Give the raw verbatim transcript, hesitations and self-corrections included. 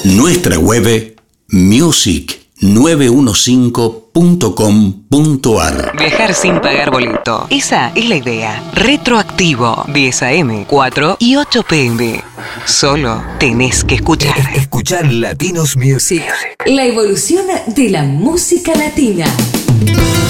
Nuestra web music nueve cinco punto com punto ar. Viajar sin pagar boleto. Esa es la idea. Retroactivo. diez a eme, cuatro y ocho pe eme. Solo tenés que escuchar. Escuchar Latinos Music. La evolución de la música latina.